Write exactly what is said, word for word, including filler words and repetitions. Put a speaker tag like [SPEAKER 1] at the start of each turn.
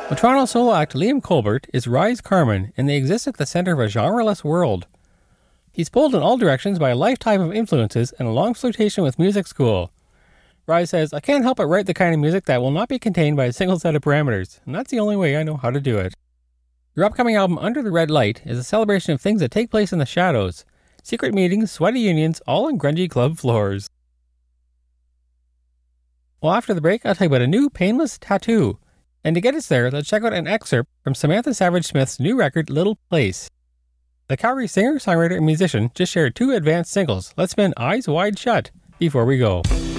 [SPEAKER 1] The Toronto solo act Liam Colbert is Rise Carmen, and they exist at the center of a genreless world. He's pulled in all directions by a lifetime of influences and a long flirtation with music school. Rise says, I can't help but write the kind of music that will not be contained by a single set of parameters, and that's the only way I know how to do it. Your upcoming album, Under the Red Light, is a celebration of things that take place in the shadows. Secret meetings, sweaty unions, all on grungy club floors. Well, after the break, I'll tell you about a new painless tattoo. And to get us there, let's check out an excerpt from Samantha Savage Smith's new record, Little Place. The Calgary singer, songwriter, and musician just shared two advanced singles. Let's spin Eyes Wide Shut before we go.